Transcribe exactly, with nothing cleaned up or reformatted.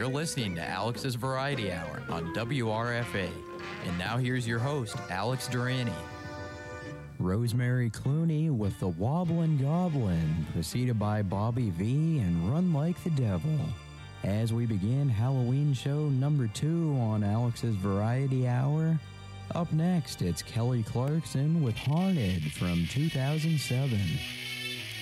You're listening to Alex's Variety Hour on W R F A. And now here's your host, Alex Durrani. Rosemary Clooney with The Wobblin' Goblin, preceded by Bobby V and Run Like the Devil. As we begin Halloween show number two on Alex's Variety Hour, up next it's Kelly Clarkson with Haunted from two thousand seven.